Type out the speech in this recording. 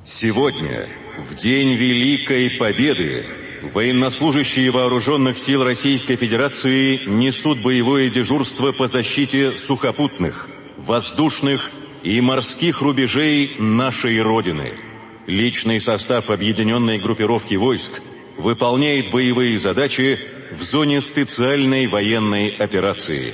Сегодня, в День Великой Победы, военнослужащие Вооруженных сил Российской Федерации несут боевое дежурство по защите сухопутных, воздушных и морских рубежей нашей Родины. Личный состав объединенной группировки войск выполняет боевые задачи в зоне специальной военной операции.